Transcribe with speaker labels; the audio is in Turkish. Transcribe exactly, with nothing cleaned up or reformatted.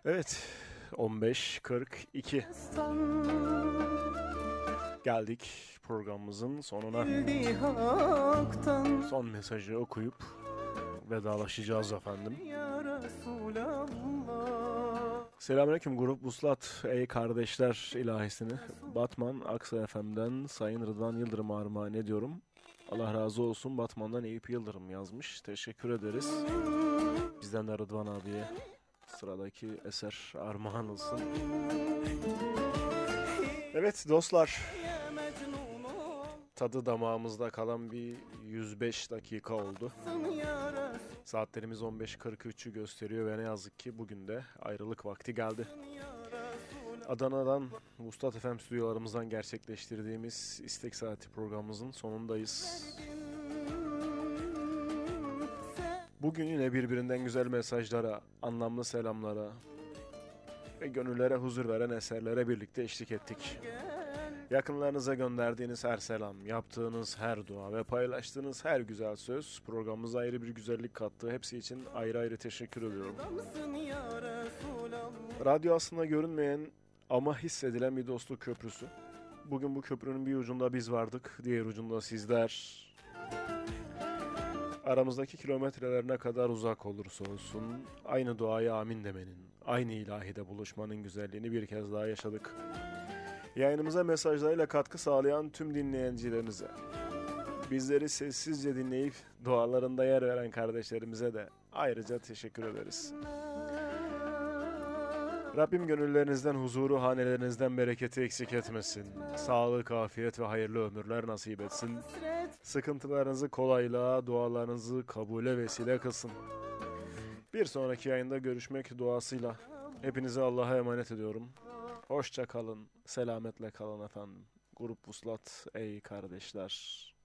Speaker 1: Evet, on beş kırk iki geldik programımızın sonuna. Son mesajı okuyup vedalaşacağız efendim. Selamünaleyküm grup Vuslat ey kardeşler ilahisini Batman Aksa F M'den Sayın Rıdvan Yıldırım armağan ediyorum. Allah razı olsun, Batman'dan Eyüp Yıldırım yazmış. Teşekkür ederiz. Bizden de Rıdvan abiye sıradaki eser armağan olsun. Evet dostlar, tadı damağımızda kalan bir yüz beş dakika oldu. Saatlerimiz on beş kırk üçü gösteriyor ve ne yazık ki bugün de ayrılık vakti geldi. Adana'dan Vuslat F M stüdyolarımızdan gerçekleştirdiğimiz İstek Saati programımızın sonundayız. Bugün yine birbirinden güzel mesajlara, anlamlı selamlara ve gönüllere huzur veren eserlere birlikte eşlik ettik. Yakınlarınıza gönderdiğiniz her selam, yaptığınız her dua ve paylaştığınız her güzel söz programımıza ayrı bir güzellik kattı. Hepsi için ayrı ayrı teşekkür ediyorum. Radyo aslında görünmeyen ama hissedilen bir dostluk köprüsü. Bugün bu köprünün bir ucunda biz vardık, diğer ucunda sizler. Aramızdaki kilometreler ne kadar uzak olursa olsun aynı duaya amin demenin, aynı ilahide buluşmanın güzelliğini bir kez daha yaşadık. Yayınımıza mesajlarıyla katkı sağlayan tüm dinleyicilerimize, bizleri sessizce dinleyip dualarında yer veren kardeşlerimize de ayrıca teşekkür ederiz. Rabbim gönüllerinizden huzuru, hanelerinizden bereketi eksik etmesin. Sağlık, afiyet ve hayırlı ömürler nasip etsin. Sıkıntılarınızı kolaylığa, dualarınızı kabule vesile kılsın. Bir sonraki yayında görüşmek duasıyla hepinizi Allah'a emanet ediyorum. Hoşça kalın, selametle kalın efendim. Grup Vuslat ey kardeşler.